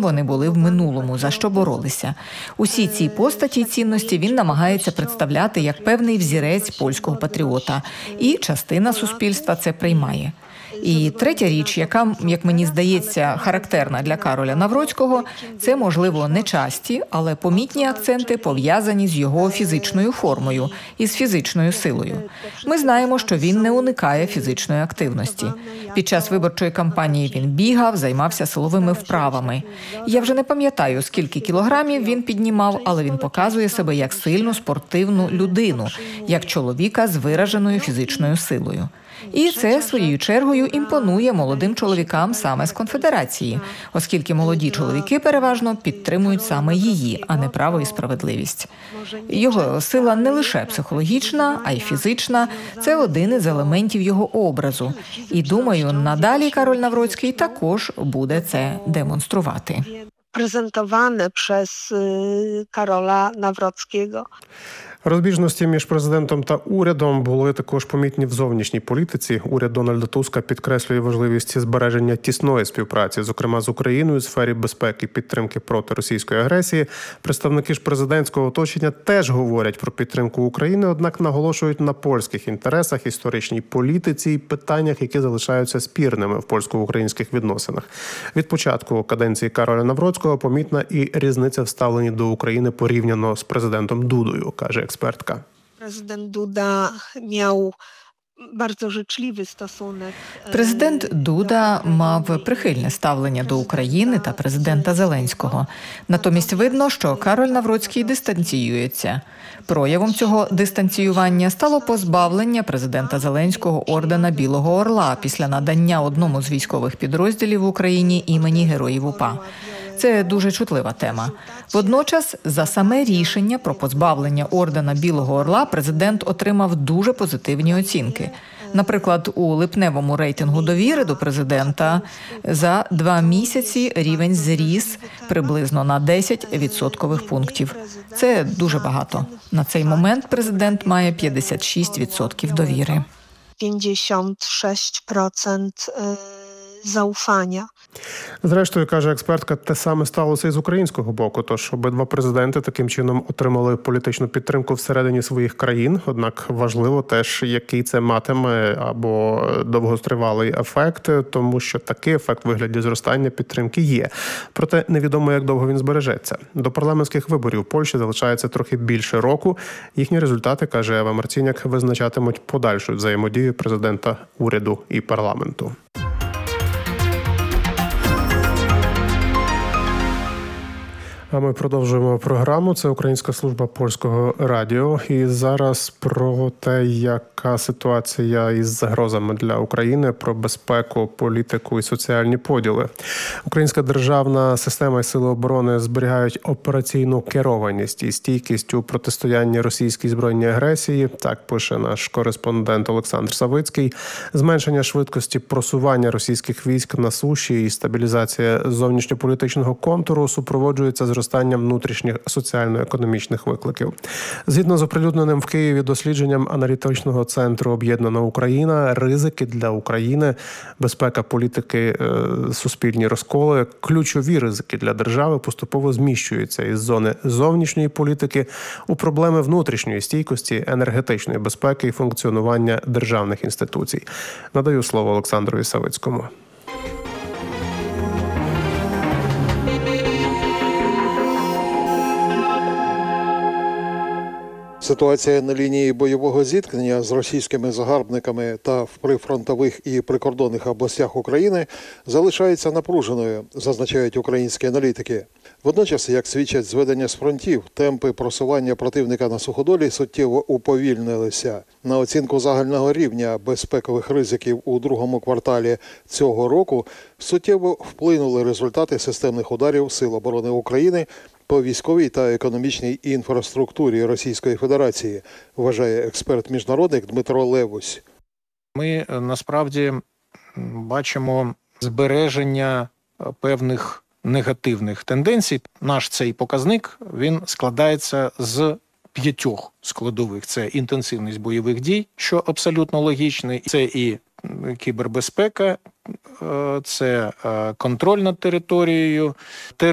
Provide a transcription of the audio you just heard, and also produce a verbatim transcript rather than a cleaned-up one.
вони були в минулому, за що боролися. Усі ці постаті й цінності він намагається представляти як певний взірець польського патріота. І частина суспільства це приймає. І третя річ, яка, як мені здається, характерна для Кароля Навроцького, це, можливо, нечасті, але помітні акценти, пов'язані з його фізичною формою і з фізичною силою. Ми знаємо, що він не уникає фізичної активності. Під час виборчої кампанії він бігав, займався силовими вправами. Я вже не пам'ятаю, скільки кілограмів він піднімав, але він показує себе як сильну спортивну людину, як чоловіка з вираженою фізичною силою. І це, своєю чергою, імпонує молодим чоловікам саме з конфедерації, оскільки молоді чоловіки переважно підтримують саме її, а не право і справедливість. Його сила не лише психологічна, а й фізична. Це один із елементів його образу. І, думаю, надалі Кароль Навроцький також буде це демонструвати. Prezentowane przez Karola Nawrockiego. Розбіжності між президентом та урядом були також помітні в зовнішній політиці. Уряд Дональда Туска підкреслює важливість збереження тісної співпраці, зокрема з Україною у сфері безпеки і підтримки проти російської агресії. Представники ж президентського оточення теж говорять про підтримку України, однак наголошують на польських інтересах, історичній політиці і питаннях, які залишаються спірними в польсько-українських відносинах. Від початку каденції Кароля Навроцького помітна і різниця в ставленні до України порівняно з президентом Дудою, каже експертка. Президент Дуда мав bardzo życzliwy stosunek. Президент Дуда мав прихильне ставлення до України та президента Зеленського. Натомість видно, що Кароль Навроцький дистанціюється. Проявом цього дистанціювання стало позбавлення президента Зеленського ордена Білого Орла після надання одному з військових підрозділів в Україні імені Героїв УПА. Це дуже чутлива тема. Водночас, за саме рішення про позбавлення ордена Білого Орла президент отримав дуже позитивні оцінки. Наприклад, у липневому рейтингу довіри до президента за два місяці рівень зріс приблизно на десять відсоткових пунктів. Це дуже багато. На цей момент президент має п'ятдесят шість відсотків довіри. п'ятдесят шість відсотків заufania. Зрештою, каже експертка, те саме сталося і з українського боку. Тож обидва президенти таким чином отримали політичну підтримку всередині своїх країн. Однак важливо теж, який це матиме або довготривалий ефект, тому що такий ефект в вигляді зростання підтримки є. Проте невідомо, як довго він збережеться. До парламентських виборів в Польщі залишається трохи більше року. Їхні результати, каже Ева Марціняк, визначатимуть подальшу взаємодію президента, уряду і парламенту. А ми продовжуємо програму. Це Українська служба Польського радіо. І зараз про те, яка ситуація із загрозами для України, про безпеку, політику і соціальні поділи. Українська державна система і сили оборони зберігають операційну керованість і стійкість у протистоянні російській збройній агресії. Так пише наш кореспондент Олександр Савицький. Зменшення швидкості просування російських військ на суші і стабілізація зовнішньополітичного контуру супроводжується зростанням внутрішніх соціально-економічних викликів. Згідно з оприлюдненим в Києві дослідженням аналітичного центру «Об'єднана Україна», ризики для України, безпека політики, суспільні розколи, ключові ризики для держави поступово зміщуються із зони зовнішньої політики у проблеми внутрішньої стійкості, енергетичної безпеки і функціонування державних інституцій. Надаю слово Олександрові Савицькому. Ситуація на лінії бойового зіткнення з російськими загарбниками та в прифронтових і прикордонних областях України залишається напруженою, зазначають українські аналітики. Водночас, як свідчать зведення з фронтів, темпи просування противника на суходолі суттєво уповільнилися. На оцінку загального рівня безпекових ризиків у другому кварталі цього року суттєво вплинули результати системних ударів Сил оборони України по військовій та економічній інфраструктурі Російської Федерації, вважає експерт-міжнародник Дмитро Левусь. Ми насправді бачимо збереження певних негативних тенденцій. Наш цей показник, він складається з п'ятьох складових. Це інтенсивність бойових дій, що абсолютно логічний. Це і кібербезпека, це контроль над територією,